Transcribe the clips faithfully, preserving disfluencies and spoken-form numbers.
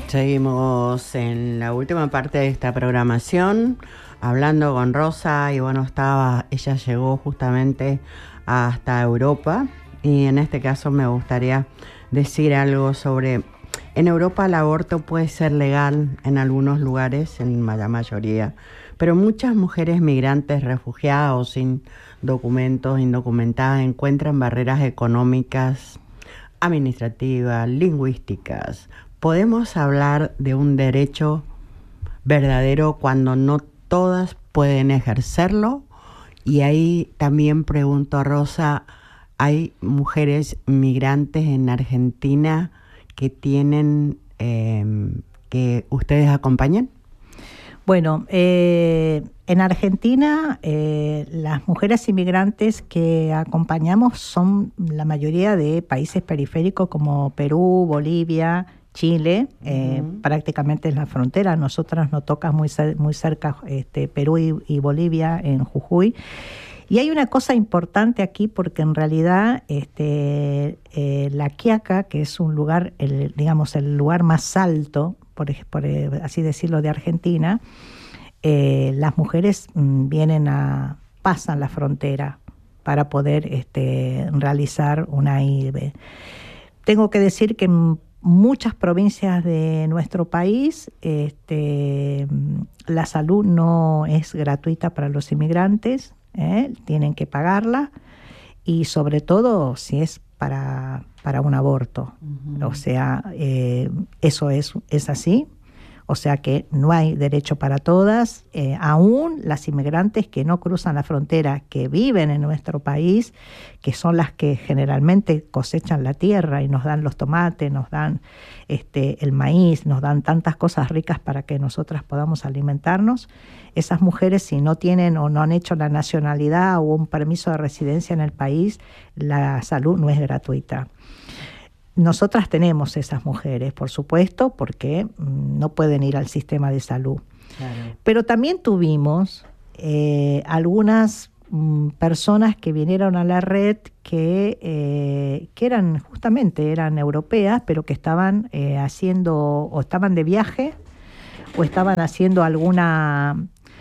Seguimos en la última parte de esta programación hablando con Rosa y bueno, estaba, ella llegó justamente hasta Europa y en este caso me gustaría decir algo sobre, en Europa el aborto puede ser legal en algunos lugares, en la mayoría, pero muchas mujeres migrantes, refugiados, sin documentos, indocumentadas, encuentran barreras económicas, administrativas, lingüísticas. ¿Podemos hablar de un derecho verdadero cuando no todas pueden ejercerlo? Y ahí también pregunto a Rosa, ¿hay mujeres migrantes en Argentina que tienen, eh, que ustedes acompañan? Bueno, eh, en Argentina eh, las mujeres inmigrantes que acompañamos son la mayoría de países periféricos como Perú, Bolivia, Chile, eh, uh-huh. prácticamente en la frontera. Nosotras nos toca muy, muy cerca este, Perú y, y Bolivia en Jujuy. Y hay una cosa importante aquí porque en realidad este, eh, La Quiaca, que es un lugar, el, digamos, el lugar más alto, por, por así decirlo, de Argentina, eh, las mujeres mmm, vienen a, pasan la frontera para poder este, realizar una I V E. Tengo que decir que muchas provincias de nuestro país, este, la salud no es gratuita para los inmigrantes, ¿eh? Tienen que pagarla y sobre todo si es para, para un aborto. Uh-huh. O sea, eh, eso es, es así. O sea que no hay derecho para todas, eh, aún las inmigrantes que no cruzan la frontera, que viven en nuestro país, que son las que generalmente cosechan la tierra y nos dan los tomates, nos dan este, el maíz, nos dan tantas cosas ricas para que nosotras podamos alimentarnos. Esas mujeres, si no tienen o no han hecho la nacionalidad o un permiso de residencia en el país, la salud no es gratuita. Nosotras tenemos esas mujeres, por supuesto, porque no pueden ir al sistema de salud. Claro. Pero también tuvimos eh, algunas mm, personas que vinieron a la red que, eh, que eran justamente eran europeas, pero que estaban eh, haciendo o estaban de viaje o estaban haciendo alguna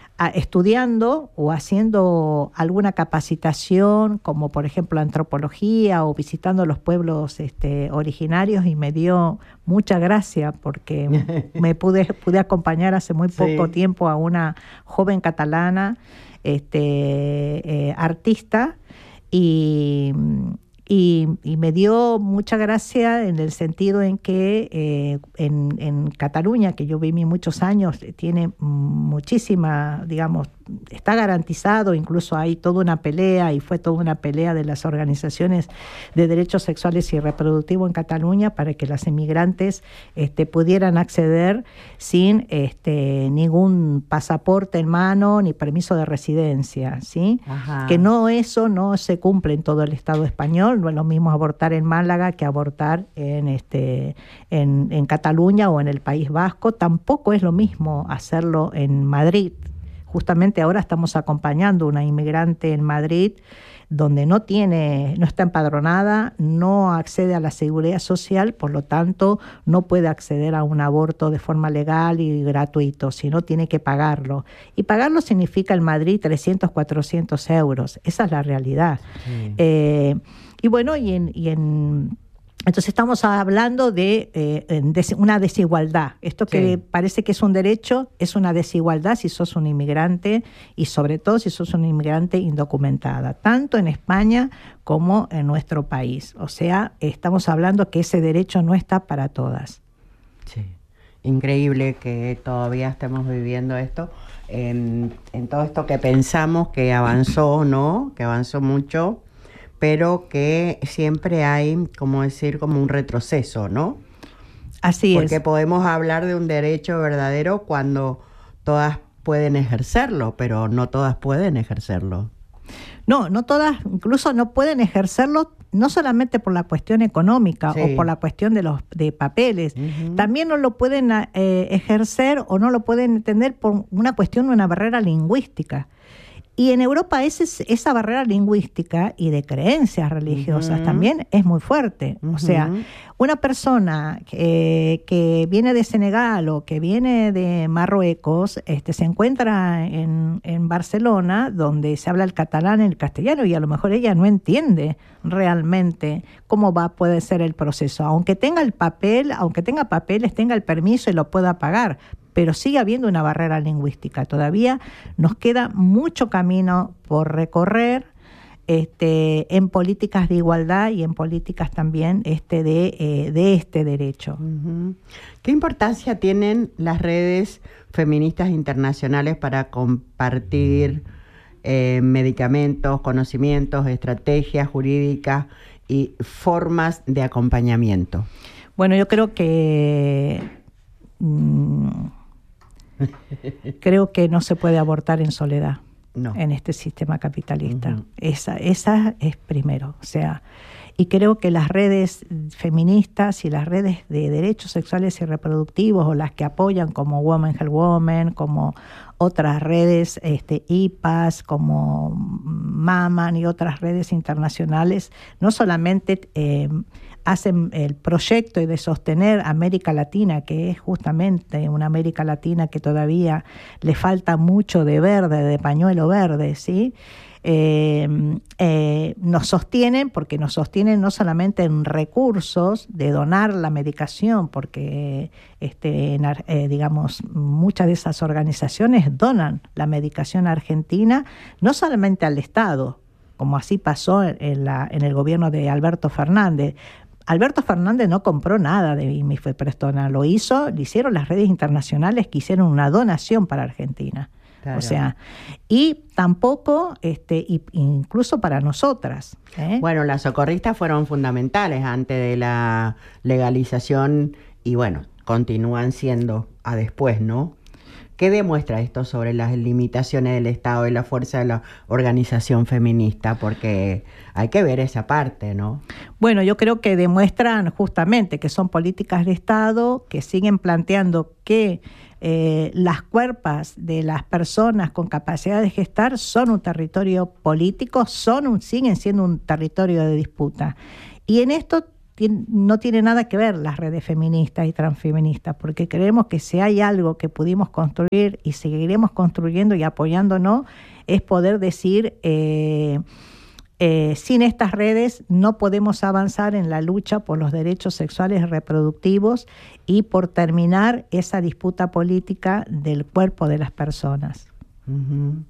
estudiando o haciendo alguna capacitación, como por ejemplo antropología o visitando los pueblos este, originarios, y me dio mucha gracia porque me pude, pude acompañar hace muy poco sí. tiempo a una joven catalana este, eh, artista y... Y, y me dio mucha gracia en el sentido en que eh, en, en Cataluña, que yo viví muchos años, tiene muchísima, digamos, está garantizado, incluso hay toda una pelea, y fue toda una pelea de las organizaciones de derechos sexuales y reproductivos en Cataluña para que las inmigrantes este, pudieran acceder sin este, ningún pasaporte en mano ni permiso de residencia, ¿sí? Ajá. Que no, eso no se cumple en todo el Estado español. No es lo mismo abortar en Málaga que abortar en, este, en, en Cataluña o en el País Vasco. Tampoco es lo mismo hacerlo en Madrid. Justamente ahora estamos acompañando a una inmigrante en Madrid donde no tiene, no está empadronada, no accede a la seguridad social, por lo tanto no puede acceder a un aborto de forma legal y gratuito, sino tiene que pagarlo. Y pagarlo significa en Madrid trescientos, cuatrocientos euros. Esa es la realidad. Sí. Eh, y bueno, y en... Y en Entonces estamos hablando de, eh, de una desigualdad. Esto que sí. parece que es un derecho, es una desigualdad si sos un inmigrante y sobre todo si sos una inmigrante indocumentada, tanto en España como en nuestro país. O sea, estamos hablando que ese derecho no está para todas. Sí, increíble que todavía estemos viviendo esto, en, en todo esto que pensamos que avanzó, ¿no? Que avanzó mucho, pero que siempre hay, como decir, como un retroceso, ¿no? Así Porque es. Porque podemos hablar de un derecho verdadero cuando todas pueden ejercerlo, pero no todas pueden ejercerlo. No, no todas, incluso no pueden ejercerlo, no solamente por la cuestión económica sí. o por la cuestión de los de papeles, uh-huh. también no lo pueden eh, ejercer o no lo pueden entender por una cuestión, una barrera lingüística. Y en Europa ese, esa barrera lingüística y de creencias religiosas uh-huh. también es muy fuerte. Uh-huh. O sea, una persona que, que viene de Senegal o que viene de Marruecos este, se encuentra en, en Barcelona, donde se habla el catalán y el castellano, y a lo mejor ella no entiende realmente cómo va puede ser el proceso. Aunque tenga el papel, aunque tenga papeles, tenga el permiso y lo pueda pagar, pero sigue habiendo una barrera lingüística. Todavía nos queda mucho camino por recorrer este, en políticas de igualdad y en políticas también este, de, eh, de este derecho. Uh-huh. ¿Qué importancia tienen las redes feministas internacionales para compartir eh, medicamentos, conocimientos, estrategias jurídicas y formas de acompañamiento? Bueno, yo creo que... Mmm, Creo que no se puede abortar en soledad no. en este sistema capitalista. Uh-huh. Esa, esa es primero. O sea, y creo que las redes feministas y las redes de derechos sexuales y reproductivos, o las que apoyan como Women Help Women, como otras redes, este, I P A S, como Maman y otras redes internacionales, no solamente eh, hacen el proyecto de sostener América Latina, que es justamente una América Latina que todavía le falta mucho de verde, de pañuelo verde, ¿sí? Eh, eh, nos sostienen, porque nos sostienen no solamente en recursos de donar la medicación, porque este, en, eh, digamos, muchas de esas organizaciones donan la medicación a Argentina, no solamente al Estado, como así pasó en, la, en el gobierno de Alberto Fernández. Alberto Fernández no compró nada de Mifeprestona, lo hizo, lo hicieron las redes internacionales que hicieron una donación para Argentina. Claro. O sea, y tampoco, este, y, incluso para nosotras. ¿eh? Bueno, las socorristas fueron fundamentales antes de la legalización y bueno, continúan siendo a después, ¿no? ¿Qué demuestra esto sobre las limitaciones del Estado y la fuerza de la organización feminista? Porque hay que ver esa parte, ¿no? Bueno, yo creo que demuestran justamente que son políticas de Estado que siguen planteando que eh, las cuerpas de las personas con capacidad de gestar son un territorio político, son un, siguen siendo un territorio de disputa. Y en esto no tiene nada que ver las redes feministas y transfeministas, porque creemos que si hay algo que pudimos construir y seguiremos construyendo y apoyándonos, es poder decir, eh, eh, sin estas redes no podemos avanzar en la lucha por los derechos sexuales y reproductivos y por terminar esa disputa política del cuerpo de las personas. Uh-huh.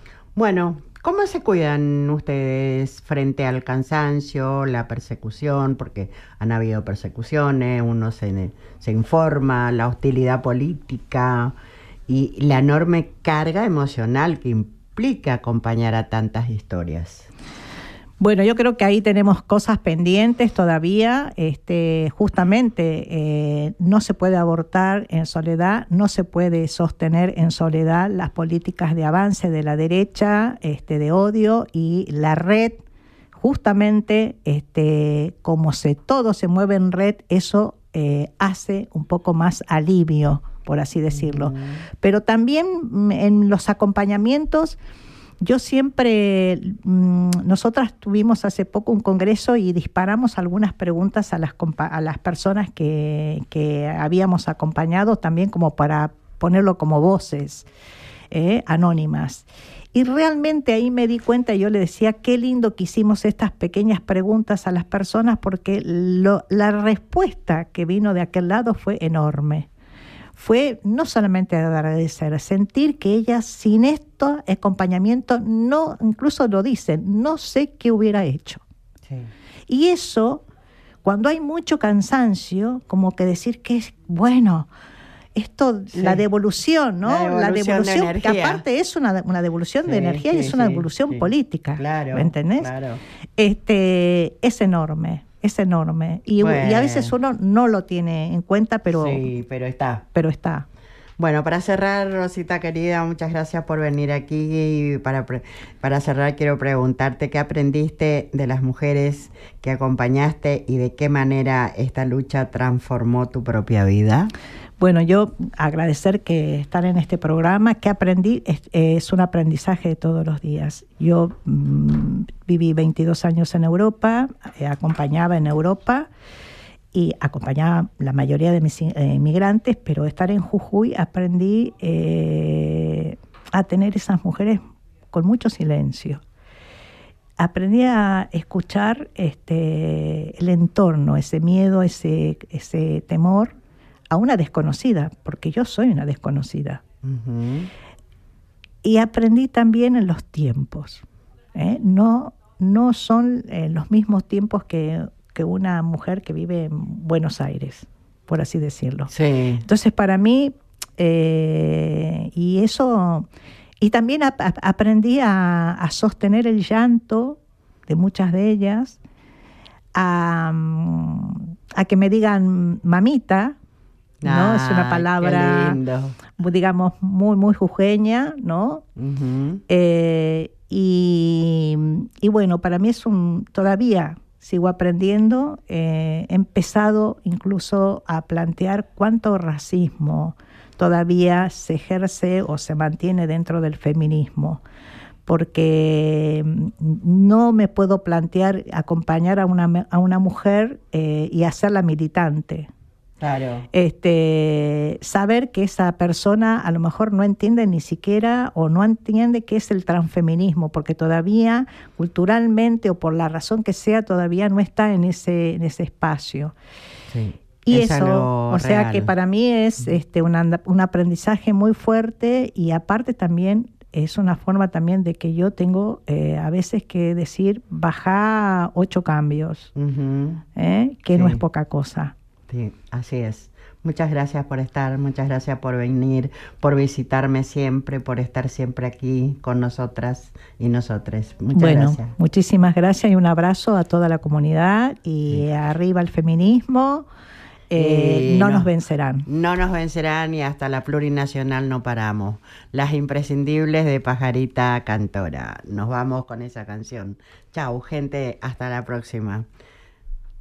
Bueno, ¿cómo se cuidan ustedes frente al cansancio, la persecución? Porque han habido persecuciones, uno se, se informa, la hostilidad política y la enorme carga emocional que implica acompañar a tantas historias. Bueno, yo creo que ahí tenemos cosas pendientes todavía. Este, justamente eh, no se puede abortar en soledad, no se puede sostener en soledad las políticas de avance de la derecha, este, de odio, y la red, justamente este, como se, todo se mueve en red, eso eh, hace un poco más alivio, por así decirlo. Mm. Pero también en los acompañamientos, yo siempre, mmm, nosotras tuvimos hace poco un congreso y disparamos algunas preguntas a las, a las personas que, que habíamos acompañado, también como para ponerlo como voces eh, anónimas. Y realmente ahí me di cuenta, y yo le decía, qué lindo que hicimos estas pequeñas preguntas a las personas, porque lo, la respuesta que vino de aquel lado fue enorme. Fue no solamente agradecer, sentir que ellas sin esto acompañamiento, no, incluso lo dicen, no sé qué hubiera hecho. Sí. Y eso, cuando hay mucho cansancio, como que decir que es bueno, esto, sí. la devolución, ¿no? La devolución, la devolución de que aparte es una, una devolución sí, de energía sí, y es una sí, devolución sí. política, claro, ¿me entendés? Claro. Este, es enorme. Es enorme y, bueno. y a veces uno no lo tiene en cuenta, pero sí, pero está. Pero está. Bueno, para cerrar, Rosita querida, muchas gracias por venir aquí. Y para, pre- para cerrar, quiero preguntarte qué aprendiste de las mujeres que acompañaste y de qué manera esta lucha transformó tu propia vida. Bueno, yo agradecer que estar en este programa, que aprendí, es, es un aprendizaje de todos los días. Yo mmm, viví veintidós años en Europa, eh, acompañaba en Europa y acompañaba la mayoría de mis eh, inmigrantes, pero estar en Jujuy aprendí eh, a tener esas mujeres con mucho silencio. Aprendí a escuchar este, el entorno, ese miedo, ese, ese temor, a una desconocida, porque yo soy una desconocida. Uh-huh. Y aprendí también en los tiempos. ¿eh? No, no son eh, los mismos tiempos que, que una mujer que vive en Buenos Aires, por así decirlo. Sí. Entonces, para mí, eh, y eso, y también a, a, aprendí a, a sostener el llanto de muchas de ellas, a, a que me digan mamita, ¿no? Ah, es una palabra, digamos, muy, muy jujeña, ¿no? Uh-huh. Eh, y, y bueno, para mí es un, todavía sigo aprendiendo, eh, he empezado incluso a plantear cuánto racismo todavía se ejerce o se mantiene dentro del feminismo, porque no me puedo plantear acompañar a una, a una mujer eh, y hacerla militante. Claro. Este, saber que esa persona a lo mejor no entiende ni siquiera o no entiende qué es el transfeminismo, porque todavía culturalmente o por la razón que sea todavía no está en ese, en ese espacio. Sí. Y es eso, o sea que para mí es este, un, un aprendizaje muy fuerte y aparte también es una forma también de que yo tengo eh, a veces que decir baja ocho cambios, uh-huh. ¿eh? que sí. no es poca cosa. Sí, así es. Muchas gracias por estar, muchas gracias por venir, por visitarme siempre, por estar siempre aquí con nosotras y nosotres. Muchas bueno, gracias. Muchísimas gracias y un abrazo a toda la comunidad y sí. arriba el feminismo. Eh, no, no nos vencerán. No nos vencerán y hasta la plurinacional no paramos. Las imprescindibles de Pajarita Cantora. Nos vamos con esa canción. Chau, gente, hasta la próxima.